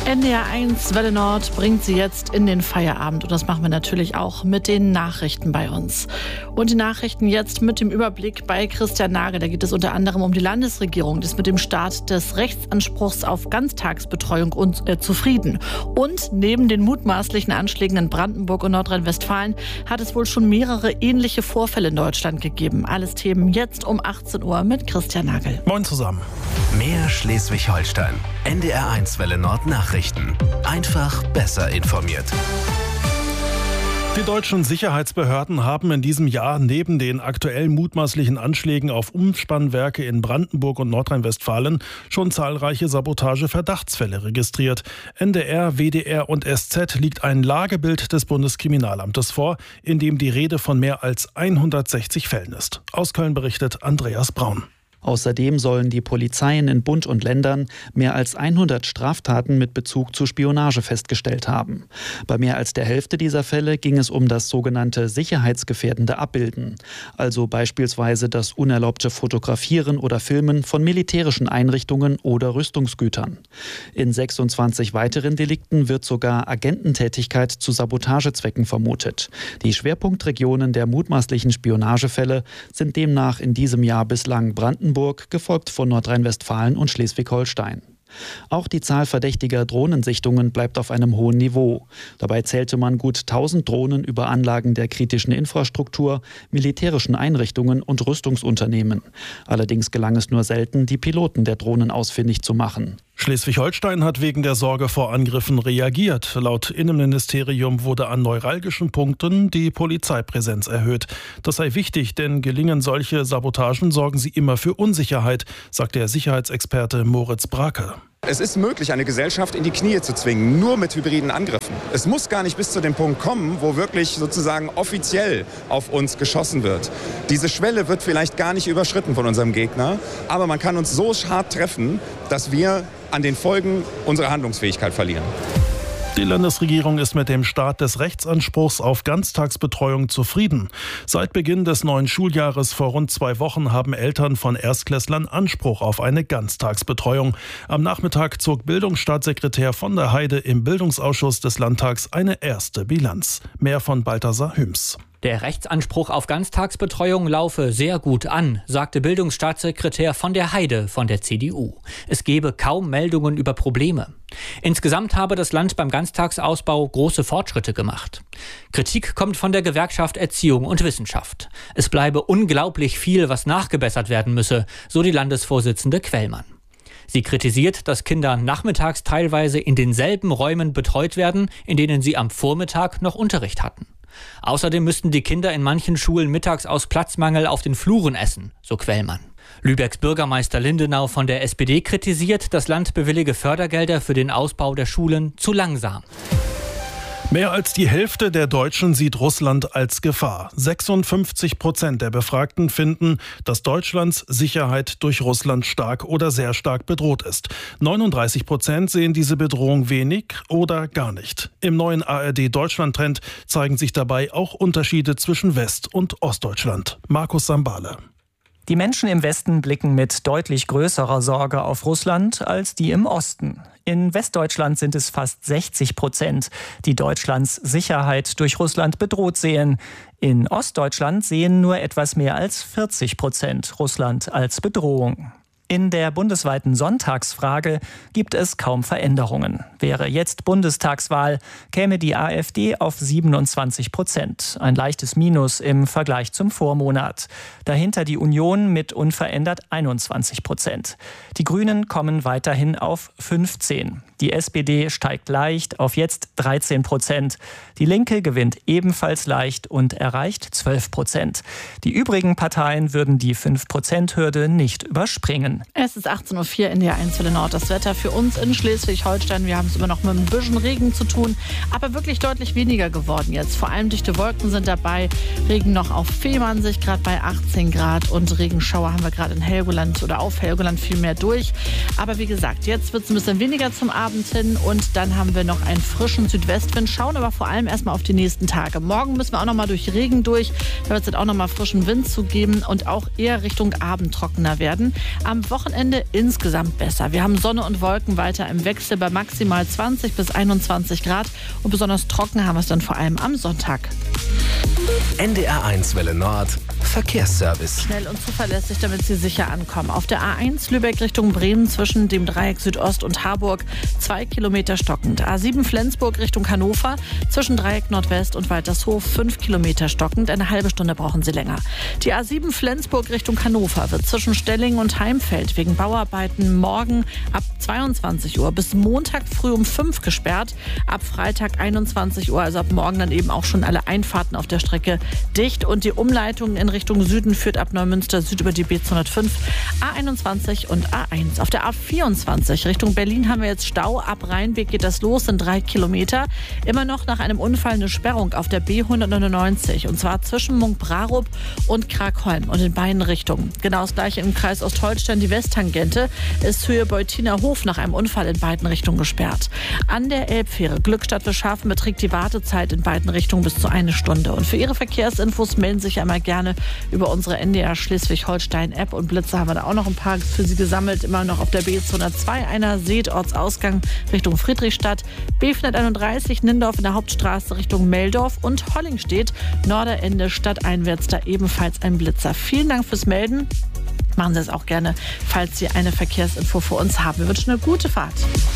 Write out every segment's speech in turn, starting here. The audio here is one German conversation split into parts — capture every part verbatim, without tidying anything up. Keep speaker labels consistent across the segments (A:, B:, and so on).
A: N D R eins Welle Nord bringt Sie jetzt in den Feierabend. Und das machen wir natürlich auch mit den Nachrichten bei uns. Und die Nachrichten jetzt mit dem Überblick bei Christian Nagel. Da geht es unter anderem um die Landesregierung, die ist mit dem Start des Rechtsanspruchs auf Ganztagsbetreuung und, äh, zufrieden. Und neben den mutmaßlichen Anschlägen in Brandenburg und Nordrhein-Westfalen hat es wohl schon mehrere ähnliche Vorfälle in Deutschland gegeben. Alles Themen jetzt um achtzehn Uhr mit Christian Nagel.
B: Moin zusammen.
C: Mehr Schleswig-Holstein. N D R eins Welle Nord Nachrichten. Einfach besser informiert.
B: Die deutschen Sicherheitsbehörden haben in diesem Jahr neben den aktuell mutmaßlichen Anschlägen auf Umspannwerke in Brandenburg und Nordrhein-Westfalen schon zahlreiche Sabotage-Verdachtsfälle registriert. N D R, W D R und S Z liegt ein Lagebild des Bundeskriminalamtes vor, in dem die Rede von mehr als hundertsechzig Fällen ist. Aus Köln berichtet Andreas Braun.
D: Außerdem sollen die Polizeien in Bund und Ländern mehr als hundert Straftaten mit Bezug zu Spionage festgestellt haben. Bei mehr als der Hälfte dieser Fälle ging es um das sogenannte sicherheitsgefährdende Abbilden, also beispielsweise das unerlaubte Fotografieren oder Filmen von militärischen Einrichtungen oder Rüstungsgütern. In sechsundzwanzig weiteren Delikten wird sogar Agententätigkeit zu Sabotagezwecken vermutet. Die Schwerpunktregionen der mutmaßlichen Spionagefälle sind demnach in diesem Jahr bislang Brandenburg, gefolgt von Nordrhein-Westfalen und Schleswig-Holstein. Auch die Zahl verdächtiger Drohnensichtungen bleibt auf einem hohen Niveau. Dabei zählte man gut tausend Drohnen über Anlagen der kritischen Infrastruktur, militärischen Einrichtungen und Rüstungsunternehmen. Allerdings gelang es nur selten, die Piloten der Drohnen ausfindig zu machen.
B: Schleswig-Holstein hat wegen der Sorge vor Angriffen reagiert. Laut Innenministerium wurde an neuralgischen Punkten die Polizeipräsenz erhöht. Das sei wichtig, denn gelingen solche Sabotagen, sorgen sie immer für Unsicherheit, sagt der Sicherheitsexperte Moritz Brake.
E: Es ist möglich, eine Gesellschaft in die Knie zu zwingen, nur mit hybriden Angriffen. Es muss gar nicht bis zu dem Punkt kommen, wo wirklich sozusagen offiziell auf uns geschossen wird. Diese Schwelle wird vielleicht gar nicht überschritten von unserem Gegner, aber man kann uns so hart treffen, dass wir an den Folgen unserer Handlungsfähigkeit verlieren.
B: Die Landesregierung ist mit dem Start des Rechtsanspruchs auf Ganztagsbetreuung zufrieden. Seit Beginn des neuen Schuljahres vor rund zwei Wochen haben Eltern von Erstklässlern Anspruch auf eine Ganztagsbetreuung. Am Nachmittag zog Bildungsstaatssekretär von der Heide im Bildungsausschuss des Landtags eine erste Bilanz. Mehr von Balthasar Hüms.
F: Der Rechtsanspruch auf Ganztagsbetreuung laufe sehr gut an, sagte Bildungsstaatssekretär von der Heide von der C D U. Es gebe kaum Meldungen über Probleme. Insgesamt habe das Land beim Ganztagsausbau große Fortschritte gemacht. Kritik kommt von der Gewerkschaft Erziehung und Wissenschaft. Es bleibe unglaublich viel, was nachgebessert werden müsse, so die Landesvorsitzende Quellmann. Sie kritisiert, dass Kinder nachmittags teilweise in denselben Räumen betreut werden, in denen sie am Vormittag noch Unterricht hatten. Außerdem müssten die Kinder in manchen Schulen mittags aus Platzmangel auf den Fluren essen, so Quellmann. Lübecks Bürgermeister Lindenau von der S P D kritisiert, das Land bewillige Fördergelder für den Ausbau der Schulen zu langsam.
B: Mehr als die Hälfte der Deutschen sieht Russland als Gefahr. sechsundfünfzig Prozent der Befragten finden, dass Deutschlands Sicherheit durch Russland stark oder sehr stark bedroht ist. neununddreißig Prozent sehen diese Bedrohung wenig oder gar nicht. Im neuen A R D-Deutschland-Trend zeigen sich dabei auch Unterschiede zwischen West- und Ostdeutschland. Markus Sambale.
G: Die Menschen im Westen blicken mit deutlich größerer Sorge auf Russland als die im Osten. In Westdeutschland sind es fast sechzig Prozent, die Deutschlands Sicherheit durch Russland bedroht sehen. In Ostdeutschland sehen nur etwas mehr als vierzig Prozent Russland als Bedrohung. In der bundesweiten Sonntagsfrage gibt es kaum Veränderungen. Wäre jetzt Bundestagswahl, käme die AfD auf siebenundzwanzig Prozent. Ein leichtes Minus im Vergleich zum Vormonat. Dahinter die Union mit unverändert einundzwanzig Prozent. Die Grünen kommen weiterhin auf fünfzehn. Die S P D steigt leicht auf jetzt dreizehn Prozent. Die Linke gewinnt ebenfalls leicht und erreicht zwölf Prozent. Die übrigen Parteien würden die fünf Prozent Hürde nicht überspringen.
A: Es ist achtzehn Uhr vier in der eins Welle Nord. Das Wetter für uns in Schleswig-Holstein. Wir haben es immer noch mit ein bisschen Regen zu tun, aber wirklich deutlich weniger geworden jetzt. Vor allem dichte Wolken sind dabei. Regen noch auf Fehmarnsee, gerade bei achtzehn Grad. Und Regenschauer haben wir gerade in Helgoland oder auf Helgoland viel mehr durch. Aber wie gesagt, jetzt wird es ein bisschen weniger zum Abend hin. Und dann haben wir noch einen frischen Südwestwind. Schauen aber vor allem erstmal auf die nächsten Tage. Morgen müssen wir auch noch mal durch Regen durch. Da wird es dann auch noch mal frischen Wind zu geben und auch eher Richtung Abend trockener werden. Am Am Wochenende insgesamt besser. Wir haben Sonne und Wolken weiter im Wechsel bei maximal zwanzig bis einundzwanzig Grad. Und besonders trocken haben wir es dann vor allem am Sonntag.
C: N D R eins Welle Nord Verkehrsservice.
A: Schnell und zuverlässig, damit Sie sicher ankommen. Auf der A eins Lübeck Richtung Bremen zwischen dem Dreieck Südost und Harburg zwei Kilometer stockend. A sieben Flensburg Richtung Hannover zwischen Dreieck Nordwest und Waltershof fünf Kilometer stockend. Eine halbe Stunde brauchen Sie länger. Die A sieben Flensburg Richtung Hannover wird zwischen Stellingen und Heimfeld wegen Bauarbeiten morgen ab zweiundzwanzig Uhr bis Montag früh um fünf gesperrt. Ab Freitag einundzwanzig Uhr, also ab morgen dann eben auch schon alle Einfahrten auf der Strecke dicht. Und die Umleitung in Richtung Süden führt ab Neumünster Süd über die B zweihundertfünf, A einundzwanzig und A eins. Auf der A vierundzwanzig Richtung Berlin haben wir jetzt Stau. Ab Rheinbeck geht das los, sind drei Kilometer. Immer noch nach einem Unfall eine Sperrung auf der B hundertneunundneunzig. Und zwar zwischen Munkbrarup und Kragholm und in beiden Richtungen. Genau das gleiche im Kreis Ostholstein. Die Westtangente ist Höhe Beutiner Hof nach einem Unfall in beiden Richtungen gesperrt. An der Elbfähre Glückstadt-Wilshafen beträgt die Wartezeit in beiden Richtungen bis zu eine Stunde. Und für Ihre Verkehrsinfos melden Sie sich einmal gerne über unsere N D R Schleswig-Holstein-App. Und Blitze haben wir da auch noch ein paar für Sie gesammelt. Immer noch auf der B zweihundertzwei einer Seet, Ortsausgang Richtung Friedrichstadt. B vierhunderteinunddreißig Nindorf in der Hauptstraße Richtung Meldorf. Und Hollingstedt, Norderende stadteinwärts, da ebenfalls ein Blitzer. Vielen Dank fürs Melden. Machen Sie es auch gerne, falls Sie eine Verkehrsinfo für uns haben. Wir wünschen eine gute Fahrt.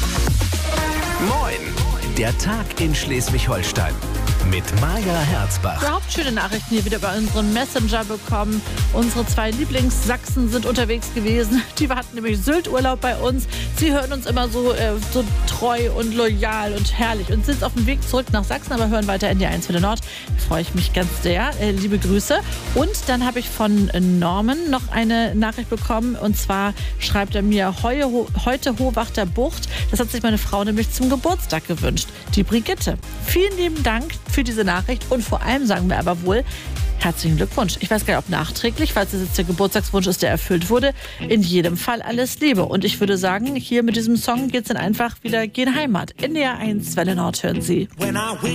C: Moin, der Tag in Schleswig-Holstein. Mit Maja Herzbach.
A: Überhaupt schöne Nachrichten hier wieder bei unseren Messenger bekommen. Unsere zwei Lieblingssachsen sind unterwegs gewesen. Die hatten nämlich Sylt-Urlaub bei uns. Sie hören uns immer so, äh, so treu und loyal und herrlich und sind auf dem Weg zurück nach Sachsen, aber hören weiter N D R eins Welle Nord. Da freue ich mich ganz sehr. Äh, liebe Grüße. Und dann habe ich von Norman noch eine Nachricht bekommen. Und zwar schreibt er mir, heu, heute Hohwachter Bucht. Das hat sich meine Frau nämlich zum Geburtstag gewünscht. Die Brigitte. Vielen lieben Dank für diese Nachricht und vor allem sagen wir aber wohl herzlichen Glückwunsch. Ich weiß gar nicht, ob nachträglich, falls es jetzt der Geburtstagswunsch ist, der erfüllt wurde. In jedem Fall alles Liebe. Und ich würde sagen, hier mit diesem Song geht es dann einfach wieder gen Heimat. N D R eins Welle Nord hören Sie.